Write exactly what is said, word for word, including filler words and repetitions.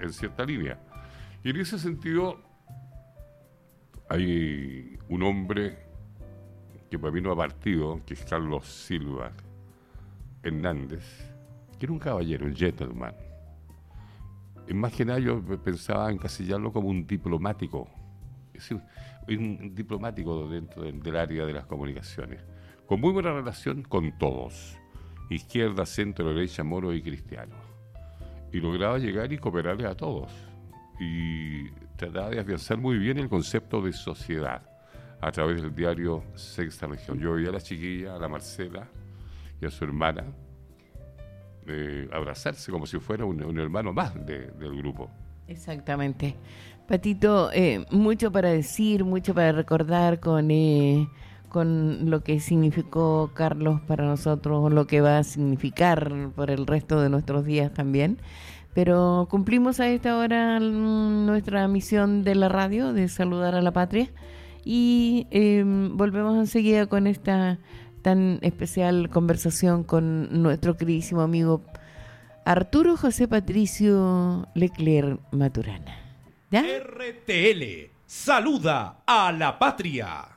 en cierta línea. Y en ese sentido, hay un hombre que para mí no ha partido, que es Carlos Silva Hernández, que era un caballero, un gentleman. En más que nada yo pensaba encasillarlo como un diplomático, es decir, un diplomático dentro del, del área de las comunicaciones, con muy buena relación con todos, izquierda, centro, derecha, moros y cristianos. Y lograba llegar y cooperarle a todos. Y trataba de afianzar muy bien el concepto de sociedad a través del diario Sexta Región. Yo veía a la chiquilla, a la Marcela y a su hermana eh, abrazarse como si fuera un, un hermano más de, del grupo. Exactamente. Patito, eh, mucho para decir, mucho para recordar con, eh, con lo que significó Carlos para nosotros, lo que va a significar por el resto de nuestros días también. Pero cumplimos a esta hora nuestra misión de la radio, de saludar a la patria, y eh, volvemos enseguida con esta tan especial conversación con nuestro queridísimo amigo Arturo José Patricio Leclerc Maturana. ¿Ya? R T L saluda a la patria.